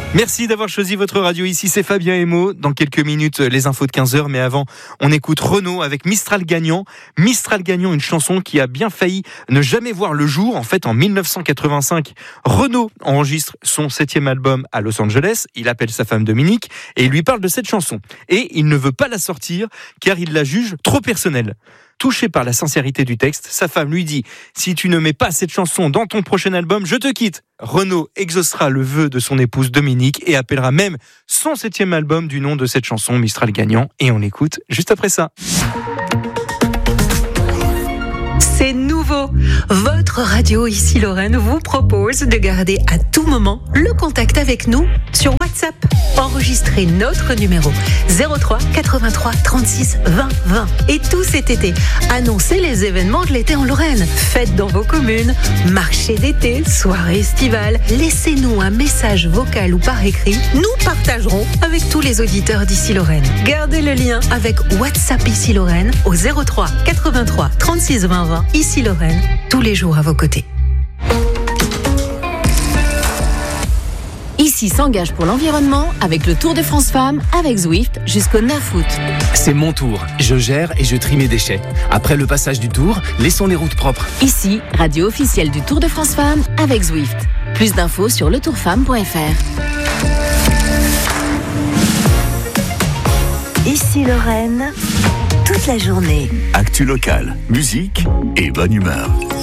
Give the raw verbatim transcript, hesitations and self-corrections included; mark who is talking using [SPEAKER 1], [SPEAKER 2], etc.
[SPEAKER 1] Merci d'avoir choisi votre radio. Ici, c'est Fabien Emo. Dans quelques minutes, les infos de quinze heures. Mais avant, on écoute Renaud avec Mistral Gagnant. Mistral Gagnant, une chanson qui a bien failli ne jamais voir le jour. En fait, en dix-neuf cent quatre-vingt-cinq, Renaud enregistre son septième album à Los Angeles. Il appelle sa femme Dominique et il lui parle de cette chanson. Et il ne veut pas la sortir car il la juge trop personnelle. Touché par la sincérité du texte, sa femme lui dit « Si tu ne mets pas cette chanson dans ton prochain album, je te quitte !» Renaud exaucera le vœu de son épouse Dominique et appellera même son septième album du nom de cette chanson, Mistral Gagnant. Et on l'écoute juste après ça.
[SPEAKER 2] C'est nouveau. Votre radio ici Lorraine vous propose de garder à tout moment le contact avec nous sur WhatsApp. Enregistrez notre numéro zéro trois quatre-vingt-trois trente-six vingt vingt. Et tout cet été, annoncez les événements de l'été en Lorraine. Fêtes dans vos communes, marché d'été, soirée estivale. Laissez-nous un message vocal ou par écrit. Nous partagerons avec tous les auditeurs d'ici Lorraine. Gardez le lien avec WhatsApp ici Lorraine au zéro trois quatre-vingt-trois trente-six vingt vingt. Ici Lorraine, tous les jours à vos côtés.
[SPEAKER 3] Ici s'engage pour l'environnement avec le Tour de France Femmes avec Zwift jusqu'au neuf août.
[SPEAKER 4] C'est mon tour. Je gère et je trie mes déchets. Après le passage du Tour, laissons les routes propres.
[SPEAKER 3] Ici, radio officielle du Tour de France Femmes avec Zwift. Plus d'infos sur le tour femme point f r.
[SPEAKER 5] Ici Lorraine, toute la journée.
[SPEAKER 6] Actu locale, musique et bonne humeur.